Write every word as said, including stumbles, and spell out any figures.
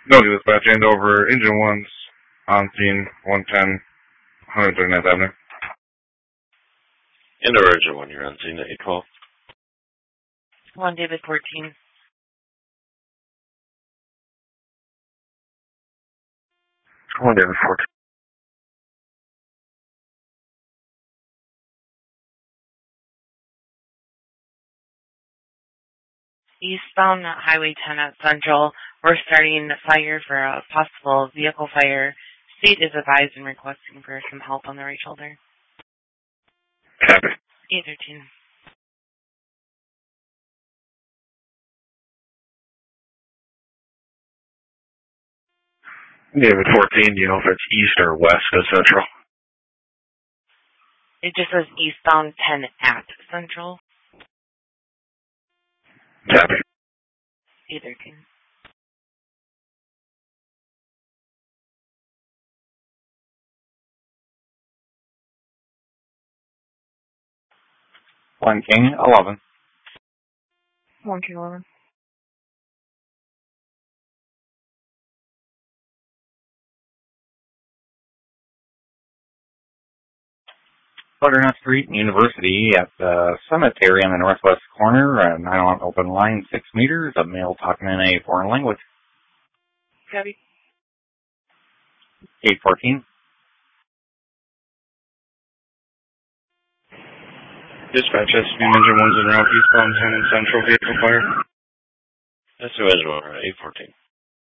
No, dispatch, hand over engine ones on scene, one ten, one thirty-ninth Avenue. And over engine one, you're on scene at eight twelve. one David fourteen. one David fourteen. Eastbound Highway ten at Central. We're starting fire for a possible vehicle fire. State is advised and requesting for some help on the right shoulder. Copy. eight thirteen. David fourteen, do you know if it's east or west of Central? It just says eastbound ten at Central. Copy. eight thirteen. one King, eleven. one King, eleven. Butternut Street, University, at the cemetery on the northwest corner, a nine one open line, six meters, a male talking in a foreign language. Copy. eight fourteen. Dispatch, S B engine one's en route, eastbound ten Central vehicle fire. That's the engine one, right? eight fourteen.